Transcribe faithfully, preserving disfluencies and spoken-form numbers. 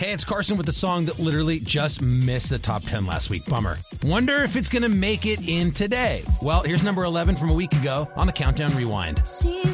Hey, it's Carson with the song that literally just missed the top ten last week. Bummer. Wonder if it's going to make it in today. Well, here's number eleven from a week ago on the Countdown Rewind.